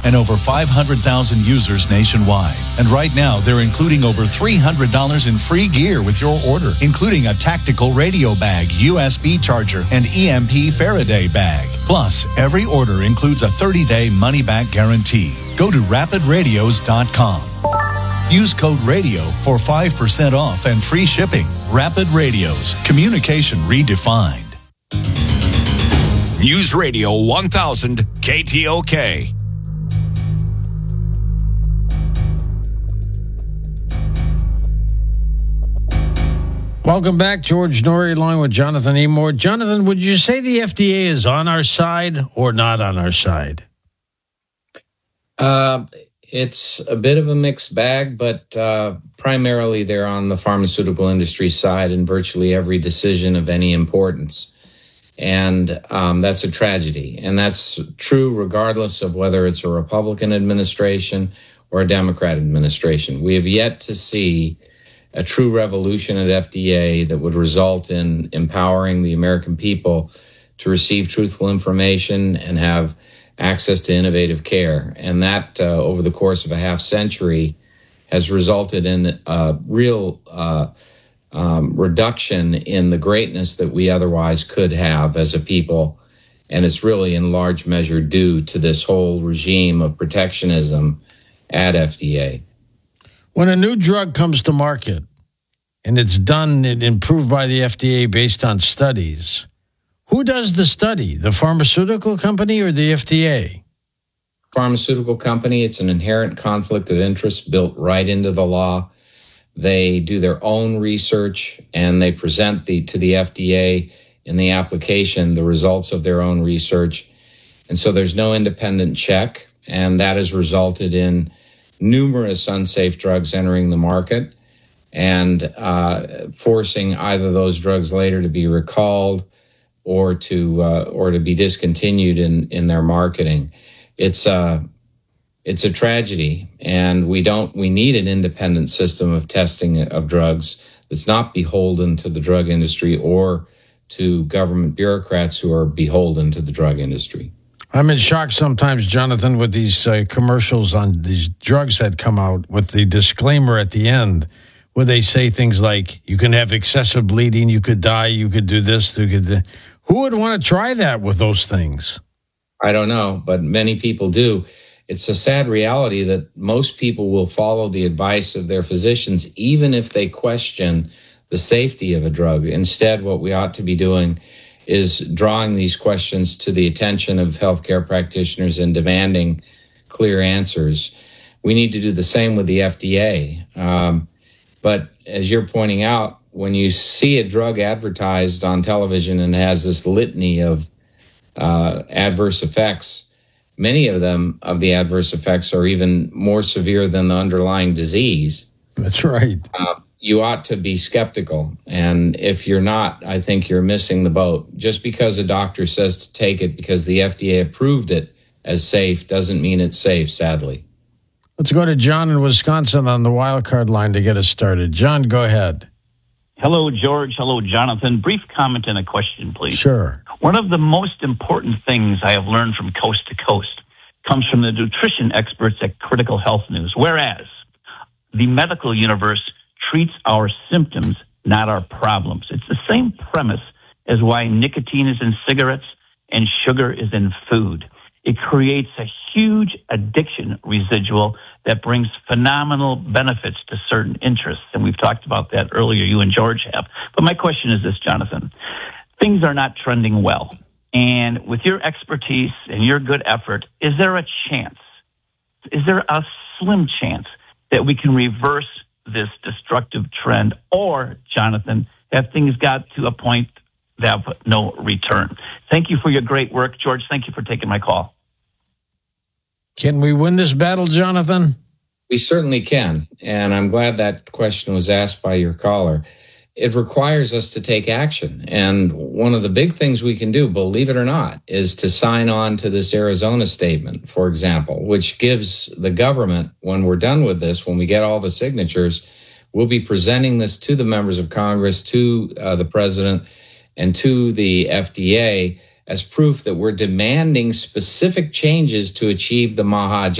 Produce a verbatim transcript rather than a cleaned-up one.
and over five hundred thousand users nationwide. And right now, they're including over three hundred dollars in free gear with your order, including a tactical radio bag, U S B charger, and E M P Faraday bag. Plus, every order includes a thirty-day money-back guarantee. Go to rapid radios dot com. Use code RADIO for five percent off and free shipping. Rapid Radios, communication redefined. News Radio one thousand K T O K. Welcome back, George Noory, along with Jonathan Emord. Jonathan, would you say the F D A is on our side or not on our side? Uh, it's a bit of a mixed bag, but uh, primarily they're on the pharmaceutical industry side in virtually every decision of any importance. And um, that's a tragedy. And that's true regardless of whether it's a Republican administration or a Democrat administration. We have yet to see a true revolution at F D A that would result in empowering the American people to receive truthful information and have access to innovative care. And that, uh, over the course of a half century, has resulted in a real uh, um, reduction in the greatness that we otherwise could have as a people. And it's really in large measure due to this whole regime of protectionism at F D A. When a new drug comes to market and it's done and improved by the F D A based on studies, who does the study, the pharmaceutical company or the F D A? Pharmaceutical company. It's an inherent conflict of interest built right into the law. They do their own research and they present the to the F D A in the application the results of their own research. And so there's no independent check, and that has resulted in numerous unsafe drugs entering the market and uh, forcing either those drugs later to be recalled or to uh, or to be discontinued in, in their marketing. It's a it's a tragedy, and we don't we need an independent system of testing of drugs that's not beholden to the drug industry or to government bureaucrats who are beholden to the drug industry. I'm in shock sometimes, Jonathan, with these uh, commercials on these drugs that come out with the disclaimer at the end where they say things like, you can have excessive bleeding, you could die, you could do this, you could do... Who would want to try that with those things? I don't know, but many people do. It's a sad reality that most people will follow the advice of their physicians, even if they question the safety of a drug. Instead, what we ought to be doing is drawing these questions to the attention of healthcare practitioners and demanding clear answers. We need to do the same with the F D A. Um, but as you're pointing out, when you see a drug advertised on television and has this litany of uh, adverse effects, many of them, of the adverse effects, are even more severe than the underlying disease. That's right. Uh, you ought to be skeptical. And if you're not, I think you're missing the boat. Just because a doctor says to take it because the F D A approved it as safe doesn't mean it's safe, sadly. Let's go to John in Wisconsin on the wild card line to get us started. John, go ahead. Hello, George. Hello, Jonathan. Brief comment and a question, please. Sure. One of the most important things I have learned from coast to coast comes from the nutrition experts at Critical Health News, whereas the medical universe treats our symptoms, not our problems. It's the same premise as why nicotine is in cigarettes and sugar is in food. It creates a huge addiction residual that brings phenomenal benefits to certain interests. And we've talked about that earlier, you and George have. But my question is this, Jonathan. Things are not trending well. And with your expertise and your good effort, is there a chance, is there a slim chance that we can reverse this destructive trend? Or, Jonathan, have things got to a point that have no return? Thank you for your great work, George. Thank you for taking my call. Can we win this battle, Jonathan? We certainly can. And I'm glad that question was asked by your caller. It requires us to take action. And one of the big things we can do, believe it or not, is to sign on to this Arizona statement, for example, which gives the government, when we're done with this, when we get all the signatures, we'll be presenting this to the members of Congress, to uh, the president, and to the F D A as proof that we're demanding specific changes to achieve the MAHA